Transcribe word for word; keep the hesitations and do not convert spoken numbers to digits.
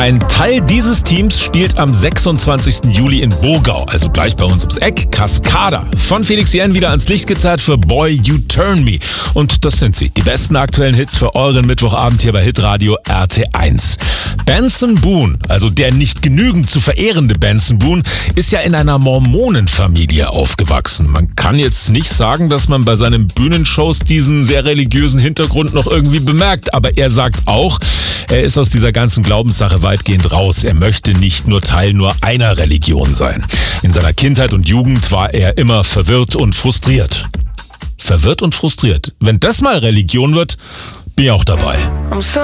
Ein Teil dieses Teams spielt am sechsundzwanzigsten Juli in Bogau, also gleich bei uns ums Eck. Cascada, von Felix Jähn wieder ans Licht gezerrt für Boy You Turn Me. Und das sind sie, die besten aktuellen Hits für euren Mittwochabend hier bei Hitradio R T eins. Benson Boone, also der nicht genügend zu verehrende Benson Boone, ist ja in einer Mormonenfamilie aufgewachsen. Man kann jetzt nicht sagen, dass man bei seinen Bühnenshows diesen sehr religiösen Hintergrund noch irgendwie bemerkt, aber er sagt auch, er ist aus dieser ganzen Glaubenssache weitgehend raus. Er möchte nicht nur Teil nur einer Religion sein. In seiner Kindheit und Jugend war er immer verwirrt und frustriert. Verwirrt und frustriert. Wenn das mal Religion wird, bin ich auch dabei.